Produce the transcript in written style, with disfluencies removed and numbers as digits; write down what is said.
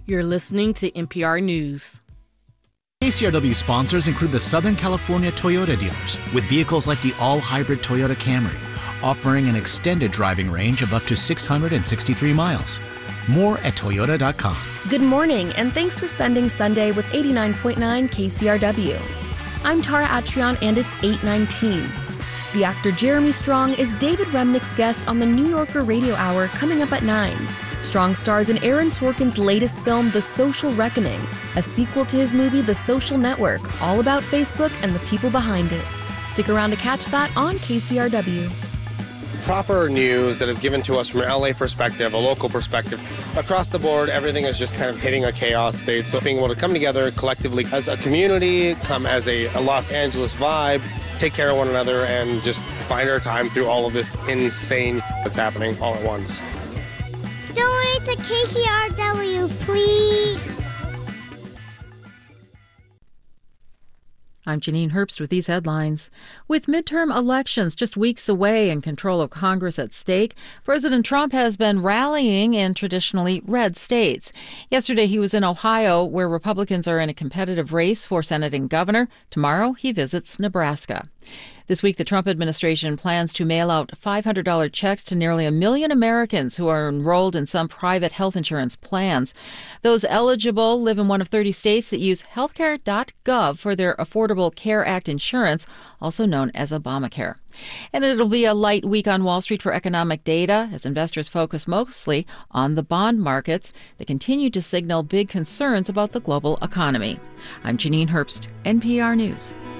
You're listening to NPR News. KCRW sponsors include the Southern California Toyota dealers with vehicles like the all-hybrid Toyota Camry, offering an extended driving range of up to 663 miles. More at toyota.com. Good morning, and thanks for spending Sunday with 89.9 KCRW. I'm Tara Atrion, and it's 8:19. The actor Jeremy Strong is David Remnick's guest on the New Yorker Radio Hour coming up at 9. Strong stars in Aaron Sorkin's latest film, The Social Reckoning, a sequel to his movie The Social Network, all about Facebook and the people behind it. Stick around to catch that on KCRW. Proper news that is given to us from an LA perspective, a local perspective. Across the board, everything is just kind of hitting a chaos state. So being able to come together collectively as a community, come as a Los Angeles vibe, take care of one another, and just find our time through all of this insane that's happening all at once. Donate to KCRW, please. I'm Janine Herbst with these headlines. With midterm elections just weeks away and control of Congress at stake, President Trump has been rallying in traditionally red states. Yesterday, he was in Ohio, where Republicans are in a competitive race for Senate and governor. Tomorrow, he visits Nebraska. This week, the Trump administration plans to mail out $500 checks to nearly 1 million Americans who are enrolled in some private health insurance plans. Those eligible live in one of 30 states that use healthcare.gov for their Affordable Care Act insurance, also known as Obamacare. And it'll be a light week on Wall Street for economic data as investors focus mostly on the bond markets that continue to signal big concerns about the global economy. I'm Janine Herbst, NPR News.